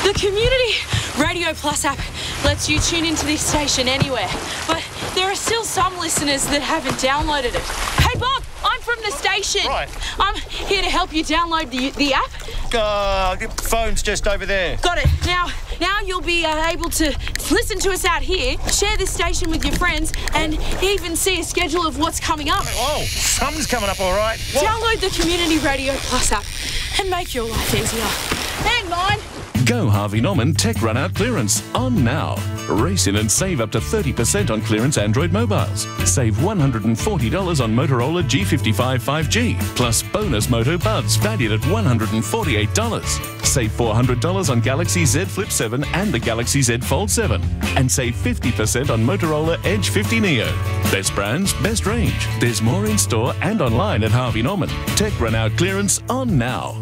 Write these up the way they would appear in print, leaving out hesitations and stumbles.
The Community Radio Plus app lets you tune into this station anywhere, but there are still some listeners that haven't downloaded it. Hey Bob, I'm from the station. Right. I'm here to help you download the app. Phone's just over there. Got it. Now you'll be able to listen to us out here, share this station with your friends, and even see a schedule of what's coming up. Oh, something's coming up all right. What? Download the Community Radio Plus app and make your life easier. And mine. Go Harvey Norman Tech Run Out Clearance on now. Race in and save up to 30% on clearance Android mobiles. Save $140 on Motorola G55 5G, plus bonus Moto Buds valued at $148. Save $400 on Galaxy Z Flip 7 and the Galaxy Z Fold 7. And save 50% on Motorola Edge 50 Neo. Best brands, best range. There's more in store and online at Harvey Norman. Tech Run Out Clearance on now.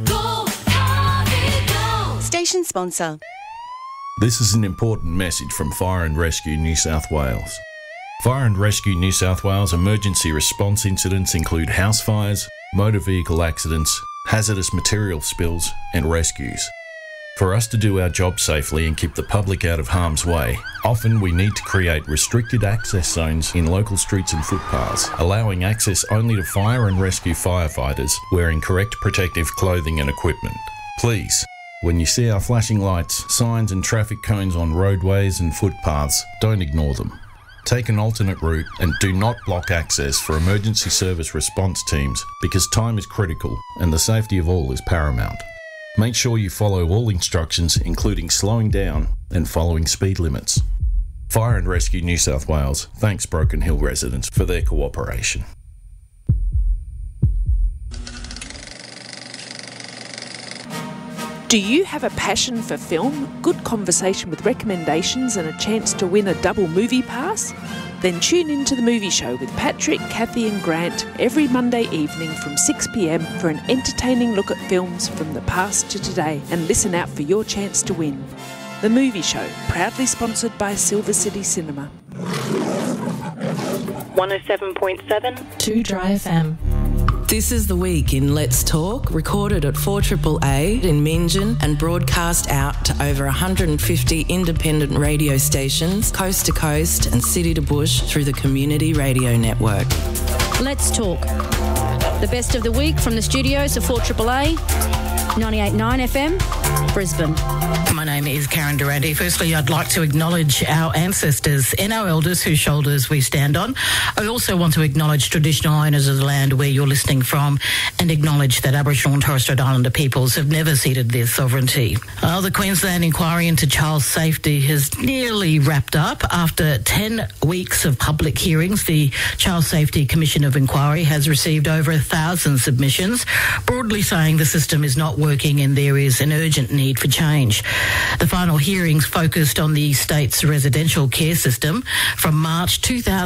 Station sponsor. This is an important message from Fire and Rescue New South Wales. Fire and Rescue New South Wales emergency response incidents include house fires, motor vehicle accidents, hazardous material spills, and rescues. For us to do our job safely and keep the public out of harm's way, often we need to create restricted access zones in local streets and footpaths, allowing access only to fire and rescue firefighters wearing correct protective clothing and equipment. Please, when you see our flashing lights, signs and traffic cones on roadways and footpaths, don't ignore them. Take an alternate route and do not block access for emergency service response teams because time is critical and the safety of all is paramount. Make sure you follow all instructions, including slowing down and following speed limits. Fire and Rescue New South Wales thanks Broken Hill residents for their cooperation. Do you have a passion for film, good conversation with recommendations and a chance to win a double movie pass? Then tune into The Movie Show with Patrick, Kathy and Grant every Monday evening from 6 p.m. for an entertaining look at films from the past to today, and listen out for your chance to win. The Movie Show, proudly sponsored by Silver City Cinema. 107.7 2 Dry FM. This is The Week in Let's Talk, recorded at 4AAA in Meanjin and broadcast out to over 150 independent radio stations, coast to coast and city to bush through the Community Radio Network. Let's Talk. The best of the week from the studios of 4AAA, 98.9 FM, Brisbane. My name is Karen Durante. Firstly, I'd like to acknowledge our ancestors and our elders whose shoulders we stand on. I also want to acknowledge traditional owners of the land where you're listening from and acknowledge that Aboriginal and Torres Strait Islander peoples have never ceded their sovereignty. The Queensland inquiry into child safety has nearly wrapped up. After 10 weeks of public hearings, the Child Safety Commission of Inquiry has received over 1,000 submissions, broadly saying the system is not working and there is an urgent need for change. The final hearings focused on the state's residential care system. From March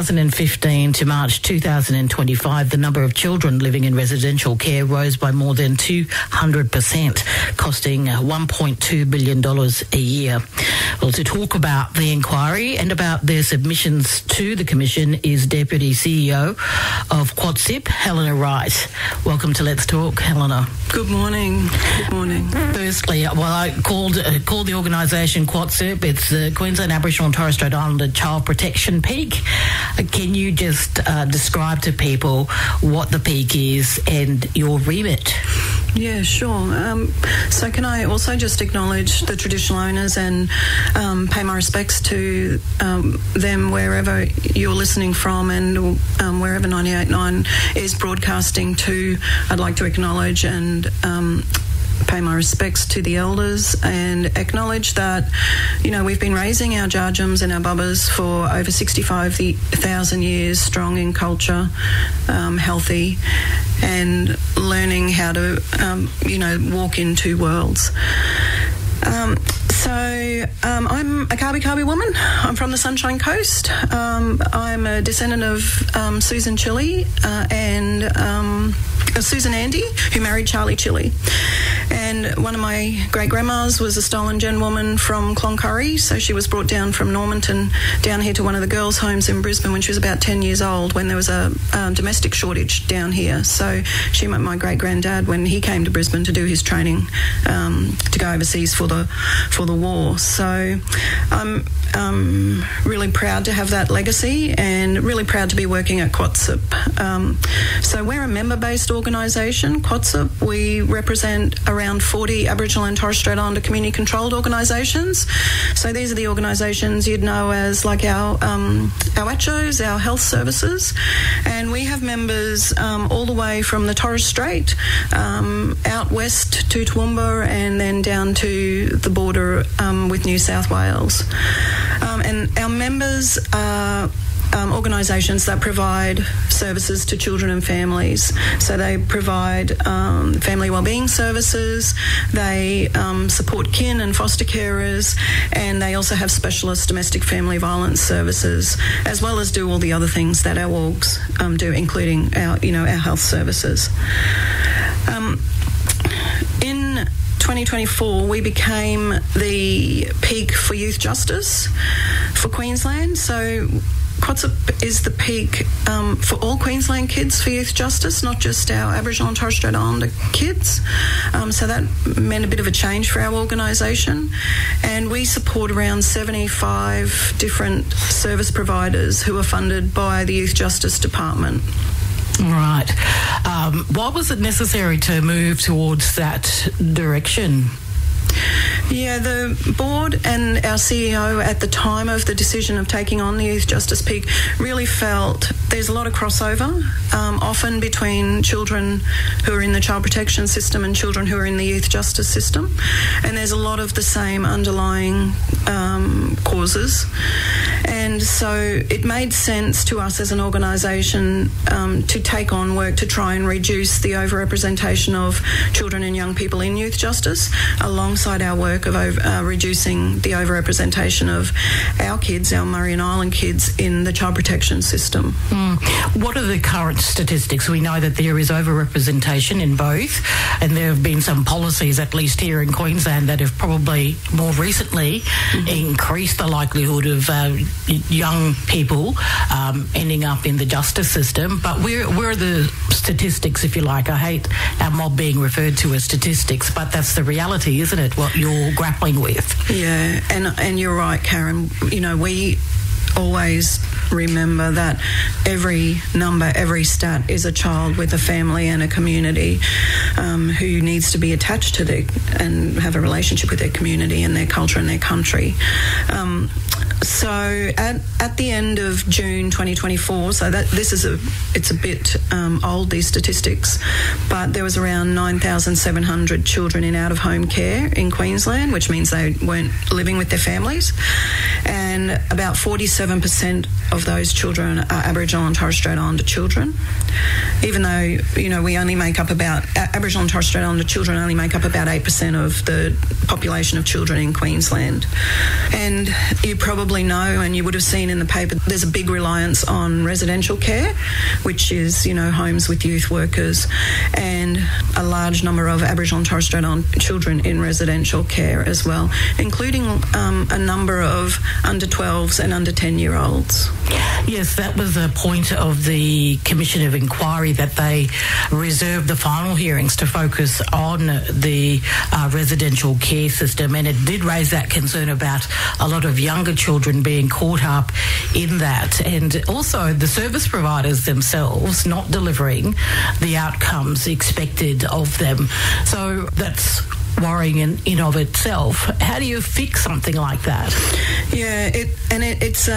2015 to March 2025, the number of children living in residential care rose by more than 200%, costing $1.2 billion a year. Well, to talk about the inquiry and about their submissions to the Commission is Deputy CEO of QuadSIP, Helena Wright. Welcome to Let's Talk, Helena. Good morning. Good morning. Firstly, I called the organisation QuadSIP. It's the Queensland Aboriginal and Torres Strait Islander Child Protection Peak. Can you just describe to people what the peak is and your remit? Yeah, sure. So can I also just acknowledge the traditional owners and pay my respects to them wherever you're listening from and wherever 98.9 is broadcasting to. I'd like to acknowledge and pay my respects to the elders and acknowledge that, we've been raising our Jarjums and our Bubbas for over 65,000 years, strong in culture, healthy, and learning how to, walk in two worlds. I'm a Kabi woman. I'm from the Sunshine Coast. I'm a descendant of Susan Chile and Susan Andy, who married Charlie Chili. And one of my great-grandmas was a stolen gentlewoman from Cloncurry, so she was brought down from Normanton down here to one of the girls' homes in Brisbane when she was about 10 years old, when there was a domestic shortage down here. So she met my great-granddad when he came to Brisbane to do his training to go overseas for the war. So I'm really proud to have that legacy and really proud to be working at QATSUP. So we're a member-based organisation, QATSUP. We represent around 40 Aboriginal and Torres Strait Islander community-controlled organisations. So these are the organisations you'd know as like our ACCHOs, our health services. And we have members all the way from the Torres Strait out west to Toowoomba and then down to the border with New South Wales. And our members are organisations that provide services to children and families. So they provide family wellbeing services, they support kin and foster carers, and they also have specialist domestic family violence services, as well as do all the other things that our orgs do, including our health services. In 2024, we became the peak for youth justice for Queensland. So QATSUP is the peak for all Queensland kids for youth justice, not just our Aboriginal and Torres Strait Islander kids. So that meant a bit of a change for our organisation. And we support around 75 different service providers who are funded by the Youth Justice Department. Right. Why was it necessary to move towards that direction? Yeah, the board and our CEO at the time of the decision of taking on the Youth Justice Peak really felt there's a lot of crossover, often between children who are in the child protection system and children who are in the youth justice system. And there's a lot of the same underlying causes. And so it made sense to us as an organisation to take on work to try and reduce the overrepresentation of children and young people in youth justice, alongside our work of reducing the overrepresentation of our kids, our Murray and Island kids, in the child protection system. What are the current statistics? We know that there is overrepresentation in both, and there have been some policies, at least here in Queensland, that have probably more recently increased the likelihood of young people ending up in the justice system. But where are the statistics, if you like? I hate our mob being referred to as statistics, but that's the reality, isn't it, what you're grappling with? Yeah, and you're right, Karen. We always remember that every number, every stat is a child with a family and a community who needs to be attached to and have a relationship with their community and their culture and their country. So at the end of June 2024, so that it's a bit old, these statistics, but there was around 9,700 children in out-of-home care in Queensland, which means they weren't living with their families, and about 47% of those children are Aboriginal and Torres Strait Islander children, even though we only make up about Aboriginal and Torres Strait Islander children only make up about 8% of the population of children in Queensland. And you probably know, and you would have seen in the paper, there's a big reliance on residential care, which is homes with youth workers, and a large number of Aboriginal and Torres Strait Islander children in residential care as well, including a number of under 12s and under 10-year-olds. Yes, that was a point of the Commission of Inquiry, that they reserved the final hearings to focus on the residential care system, and it did raise that concern about a lot of younger children being caught up in that, and also the service providers themselves not delivering the outcomes expected of them. So that's worrying in of itself. How do you fix something like that? Yeah, it's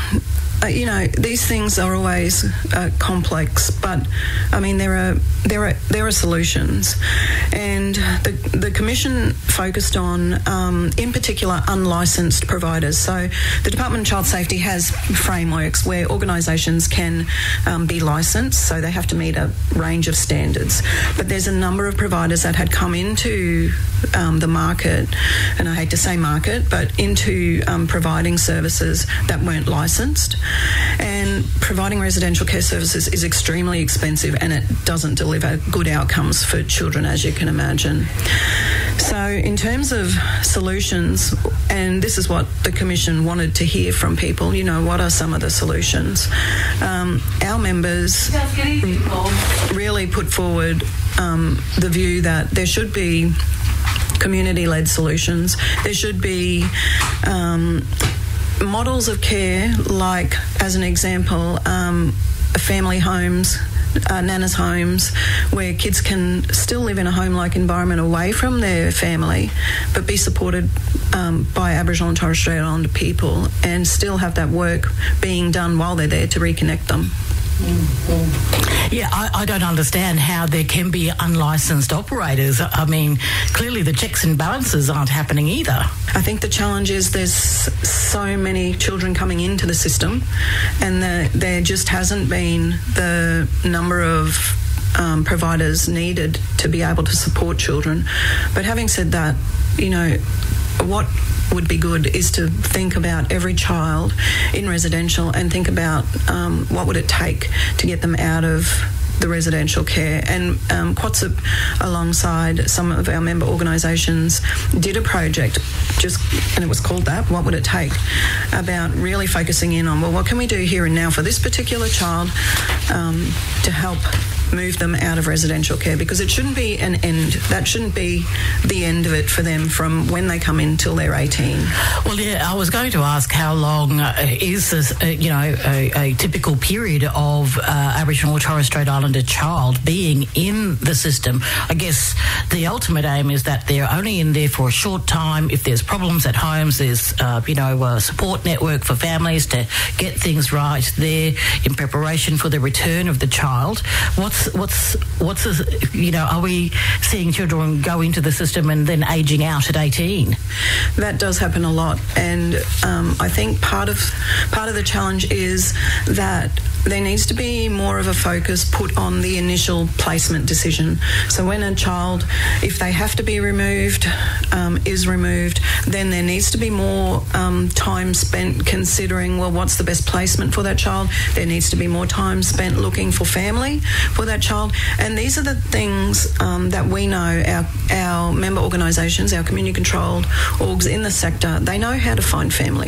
these things are always complex, but I mean there are solutions, and the Commission focused on, in particular, unlicensed providers. So the Department of Child Safety has frameworks where organisations can be licensed, so they have to meet a range of standards. But there's a number of providers that had come into the market, and I hate to say market, but into providing services that weren't licensed. And providing residential care services is extremely expensive, and it doesn't deliver good outcomes for children, as you can imagine. So in terms of solutions, and this is what the Commission wanted to hear from people, what are some of the solutions? Our members really put forward the view that there should be community-led solutions. There should be models of care, like, as an example, family homes, Nana's homes, where kids can still live in a home-like environment away from their family, but be supported by Aboriginal and Torres Strait Islander people, and still have that work being done while they're there to reconnect them. Yeah, I don't understand how there can be unlicensed operators. I mean, clearly the checks and balances aren't happening either. I think the challenge is there's so many children coming into the system, and there just hasn't been the number of providers needed to be able to support children. But having said that, what would be good is to think about every child in residential and think about what would it take to get them out of the residential care. And QATSIP, alongside some of our member organisations, did a project, and it was called that, What Would It Take?, about really focusing in on, well, what can we do here and now for this particular child to help move them out of residential care, because it shouldn't be an end. That shouldn't be the end of it for them from when they come in till they're 18. Well, yeah, I was going to ask how long is this, a typical period of Aboriginal or Torres Strait Islander child being in the system. I guess the ultimate aim is that they're only in there for a short time. If there's problems at homes, there's a support network for families to get things right there in preparation for the return of the child. Are we seeing children go into the system and then aging out at 18? That does happen a lot, and I think part of the challenge is that there needs to be more of a focus put on the initial placement decision. So when a child, if they have to be removed, is removed, then there needs to be more time spent considering, well, what's the best placement for that child? There needs to be more time spent looking for family for that child. And these are the things that we know, our member organisations, our community-controlled orgs in the sector, they know how to find family.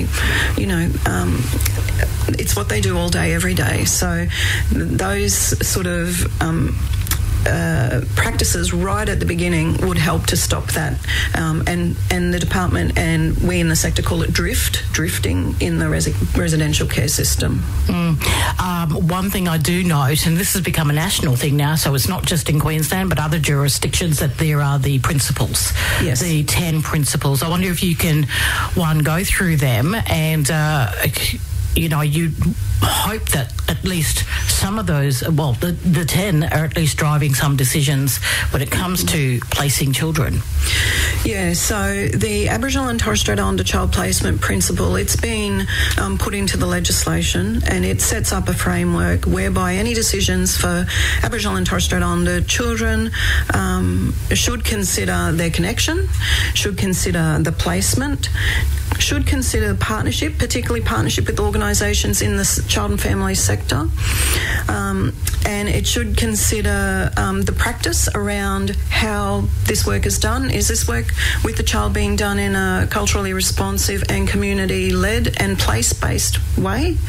It's what they do all day, every day. So those sort of practices right at the beginning would help to stop that. And the department and we in the sector call it drifting in the residential care system. One thing I do note, and this has become a national thing now, so it's not just in Queensland but other jurisdictions, that there are the principles, yes. The 10 principles. I wonder if you can, one, go through them and you hope that at least some of those, the 10 are at least driving some decisions when it comes to placing children. Yeah, so the Aboriginal and Torres Strait Islander child placement principle, it's been put into the legislation, and it sets up a framework whereby any decisions for Aboriginal and Torres Strait Islander children should consider their connection, should consider the placement, should consider partnership, particularly partnership with organisations in the child and family sector, and it should consider the practice around how this work is done. Is this work with the child being done in a culturally responsive and community-led and place-based way?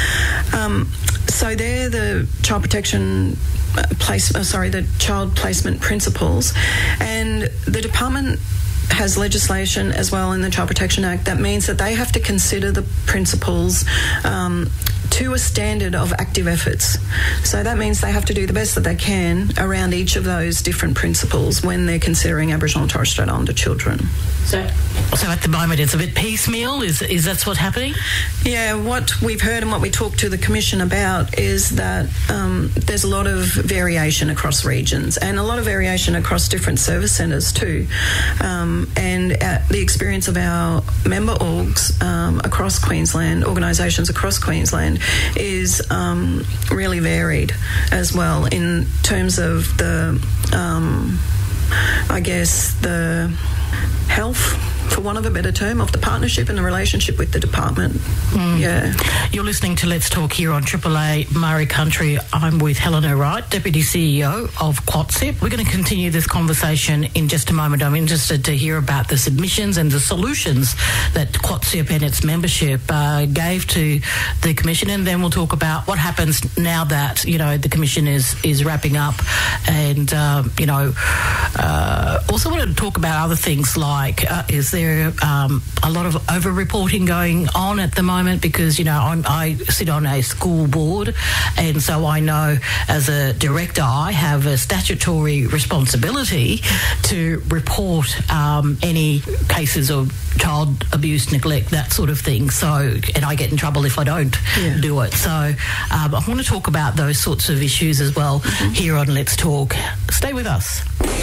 So they're the child protection the child placement principles, and the department has legislation as well in the Child Protection Act that means that they have to consider the principles to a standard of active efforts. So that means they have to do the best that they can around each of those different principles when they're considering Aboriginal and Torres Strait Islander children. So at the moment it's a bit piecemeal, is that what's happening? Yeah, what we've heard and what we talked to the Commission about is that there's a lot of variation across regions and a lot of variation across different service centres too. And the experience of our member orgs across Queensland, organisations across Queensland, is really varied as well in terms of the health, for want of a better term, of the partnership and the relationship with the department. Yeah. You're listening to Let's Talk here on Triple A Murray Country. I'm with Helena Wright, Deputy CEO of QOTSIP. We're going to continue this conversation in just a moment. I'm interested to hear about the submissions and the solutions that QOTSIP and its membership gave to the Commission, and then we'll talk about what happens now that, you know, the Commission is wrapping up, and, also wanted to talk about other things like, is there a lot of over-reporting going on at the moment? Because, you know, I sit on a school board, and so I know as a director I have a statutory responsibility to report any cases of child abuse, neglect, that sort of thing. So, and I get in trouble if I don't do it. So I want to talk about those sorts of issues as well here on Let's Talk. Stay with us.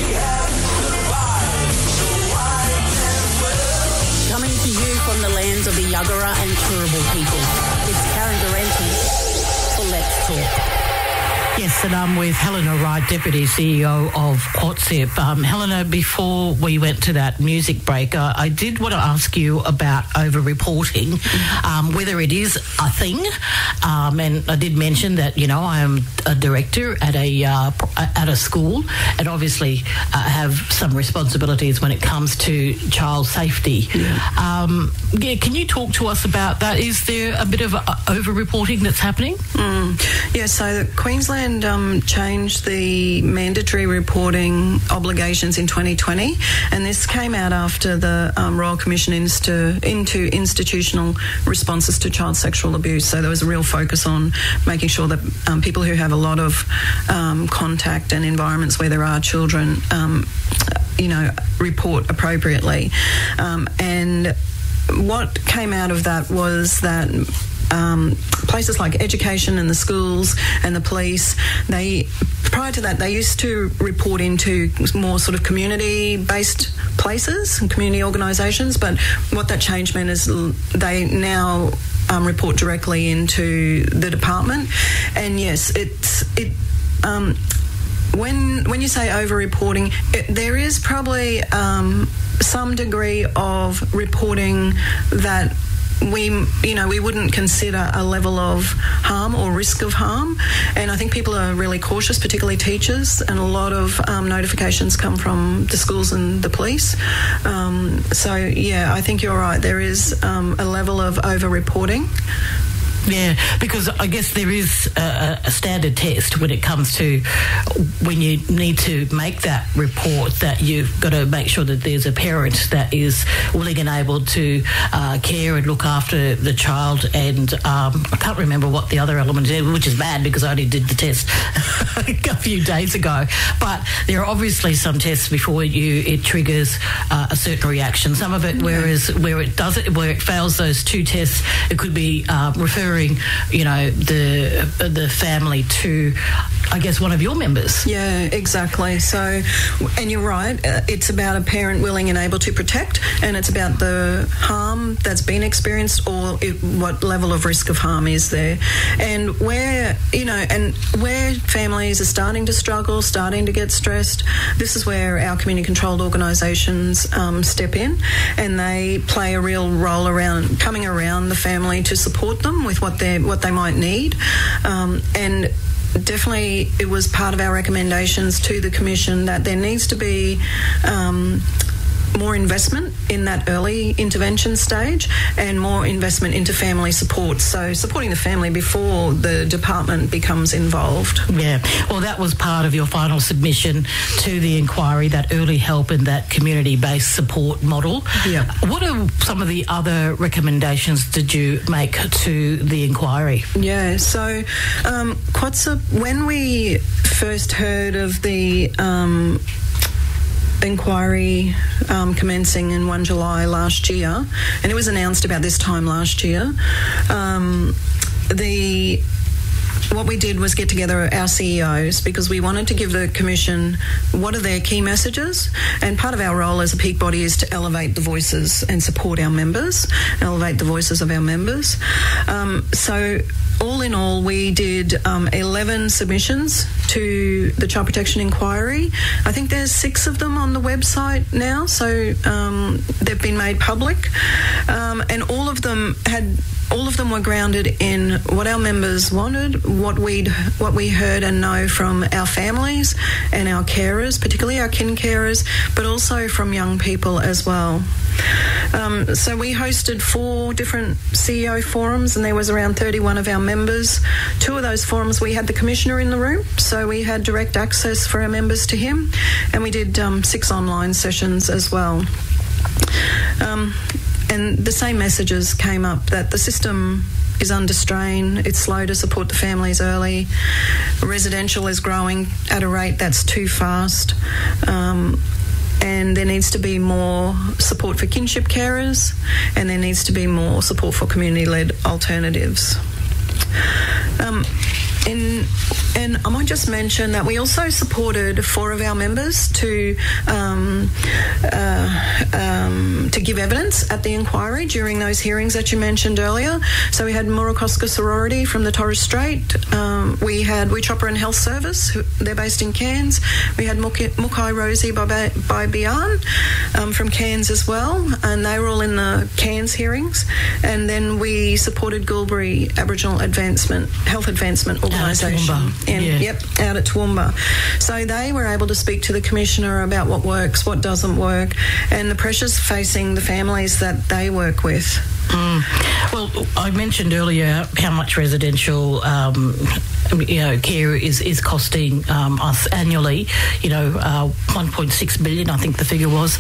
Coming to you from the lands of the Yuggera and Turrbal people, it's Karen Durante for Let's Talk. Yes, and I'm with Helena Wright, Deputy CEO of QOTSIP. Helena, before we went to that music break, I did want to ask you about over-reporting, whether it is a thing, and I did mention that, you know, I am a director at a school, and obviously have some responsibilities when it comes to child safety. Can you talk to us about that? Is there a bit of over-reporting that's happening? Yeah, so Queensland changed the mandatory reporting obligations in 2020, and this came out after the Royal Commission into institutional responses to child sexual abuse. So there was a real focus on making sure that people who have a lot of contact and environments where there are children, report appropriately. And what came out of that was that places like education and the schools and the police, prior to that, they used to report into more sort of community-based places and community organisations, but what that change meant is they now report directly into the department. And yes, when you say over-reporting, there is probably some degree of reporting that we wouldn't consider a level of harm or risk of harm, and I think people are really cautious, particularly teachers, and a lot of notifications come from the schools and the police. So yeah, I think you're right, there is a level of over-reporting. Yeah, because I guess there is a standard test when it comes to when you need to make that report, that you've got to make sure that there's a parent that is willing and able to care and look after the child. And I can't remember what the other element is, which is bad because I only did the test a few days ago. But there are obviously some tests before it triggers a certain reaction. Some of it, where it fails those two tests, it could be referring, the family to, I guess, one of your members. Yeah, exactly. So, and you're right, it's about a parent willing and able to protect, and it's about the harm that's been experienced or what level of risk of harm is there. And where families are starting to struggle, starting to get stressed, this is where our community controlled organisations step in, and they play a real role around coming around the family to support them with what they might need. And definitely it was part of our recommendations to the Commission that there needs to be more investment in that early intervention stage and more investment into family support. So supporting the family before the department becomes involved. Yeah, well, that was part of your final submission to the inquiry, that early help and that community-based support model. Yeah. What are some of the other recommendations did you make to the inquiry? Yeah, so QOTSIP, when we first heard of the inquiry commencing in 1 July last year, and it was announced about this time last year, the what we did was get together our CEOs because we wanted to give the Commission what are their key messages, and part of our role as a peak body is to elevate the voices and support our members, elevate the voices of our members. So all in all, we did 11 submissions to the Child Protection Inquiry. I think there's 6 of them on the website now, so they've been made public, and all of them were grounded in what our members wanted, what we heard and know from our families and our carers, particularly our kin carers, but also from young people as well. So we hosted 4 different CEO forums, and there was around 31 of our members. 2 of those forums we had the Commissioner in the room, so we had direct access for our members to him, and we did 6 online sessions as well. And the same messages came up, that the system is under strain, it's slow to support the families early, residential is growing at a rate that's too fast, and there needs to be more support for kinship carers, and there needs to be more support for community-led alternatives. And I might just mention that we also supported 4 of our members to give evidence at the inquiry during those hearings that you mentioned earlier. So we had Murukoska Sorority from the Torres Strait. We had Witchopper and Health Service, they're based in Cairns. We had Mukai Rosie by Bian from Cairns as well, and they were all in the Cairns hearings. And then we supported Goulbury Aboriginal Health Advancement Organisation. Out at Toowoomba. So they were able to speak to the Commissioner about what works, what doesn't work, and the pressures facing the families that they work with. Well, I mentioned earlier how much residential care is costing us annually. 1.6 billion, I think the figure was.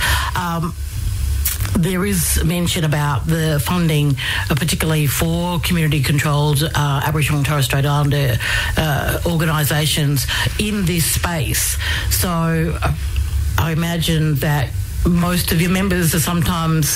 There is mention about the funding, particularly for community-controlled Aboriginal and Torres Strait Islander organisations in this space. So I imagine that most of your members are sometimes,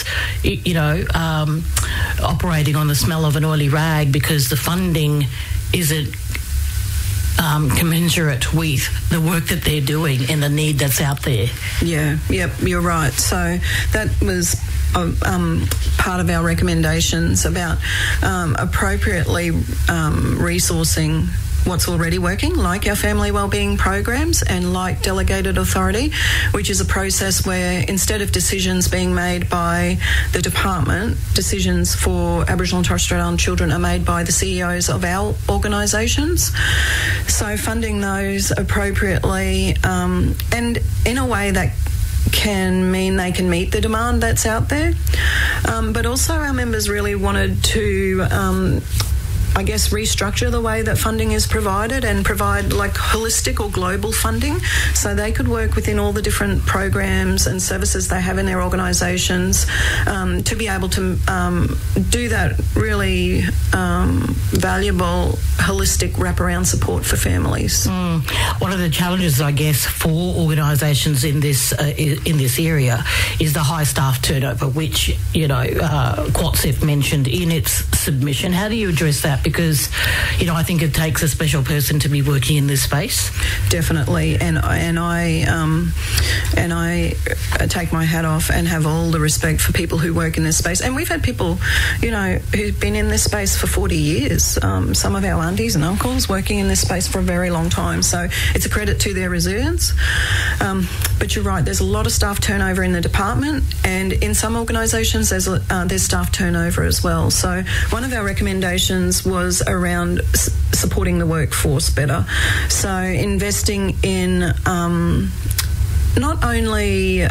operating on the smell of an oily rag because the funding isn't commensurate with the work that they're doing and the need that's out there. You're right. So that was part of our recommendations about appropriately resourcing what's already working, like our family wellbeing programs and like delegated authority, which is a process where instead of decisions being made by the department, decisions for Aboriginal and Torres Strait Islander children are made by the CEOs of our organisations. So funding those appropriately and in a way that can mean they can meet the demand that's out there. But also our members really wanted to restructure the way that funding is provided and provide like holistic or global funding so they could work within all the different programs and services they have in their organisations to be able to do that really valuable holistic wraparound support for families. One of the challenges, I guess, for organisations in this area is the high staff turnover, which QATSEF mentioned in its submission. How do you address that? Because, I think it takes a special person to be working in this space. Definitely, and I take my hat off and have all the respect for people who work in this space. And we've had people, who've been in this space for 40 years. Some of our aunties and uncles working in this space for a very long time. So it's a credit to their resilience. But you're right, there's a lot of staff turnover in the department, and in some organisations there's staff turnover as well. So one of our recommendations was around supporting the workforce better. So investing in not only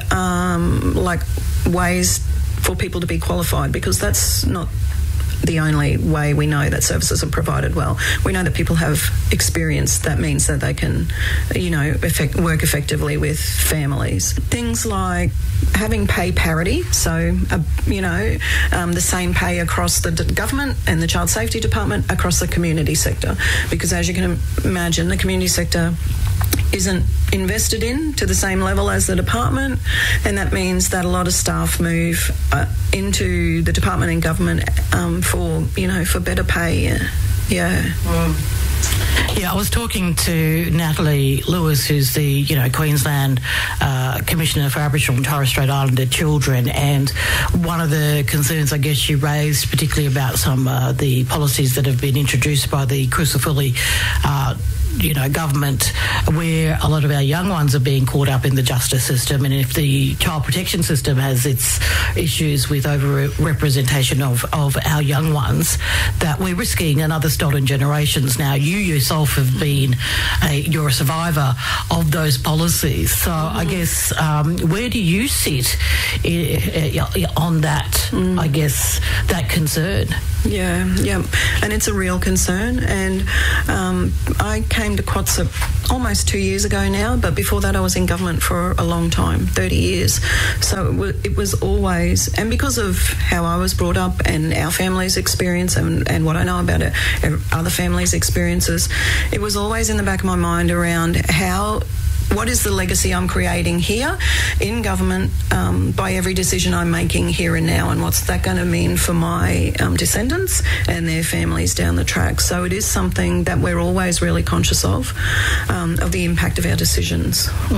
ways for people to be qualified, because that's not the only way we know that services are provided well. We know that people have experience that means that they can, work effectively with families. Things like having pay parity, so, the same pay across the government and the child safety department across the community sector. Because as you can imagine, the community sector isn't invested in to the same level as the department, and that means that a lot of staff move into the department and government for better pay. Yeah, I was talking to Natalie Lewis, who's the Queensland Commissioner for Aboriginal and Torres Strait Islander Children, and one of the concerns I guess she raised, particularly about some the policies that have been introduced by the Crucifulli government, where a lot of our young ones are being caught up in the justice system, and if the child protection system has its issues with over-representation of our young ones, that we're risking another stolen generations. Now, you yourself have been you're a survivor of those policies, so I guess where do you sit on that, I guess, that concern? Yeah, and it's a real concern, and I came to QOTSA almost 2 years ago now, but before that I was in government for a long time, 30 years. So it was always, and because of how I was brought up and our family's experience and what I know about other families' experiences, it was always in the back of my mind around what is the legacy I'm creating here in government by every decision I'm making here and now, and what's that going to mean for my descendants and their families down the track. So it is something that we're always really conscious of the impact of our decisions.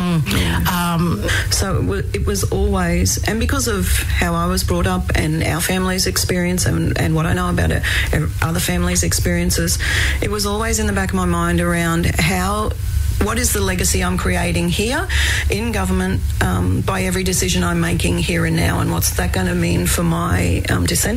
So it was always, and because of how I was brought up and our family's experience and what I know about other families' experiences, it was always in the back of my mind around what is the legacy I'm creating here in government by every decision I'm making here and now, and what's that going to mean for my descendants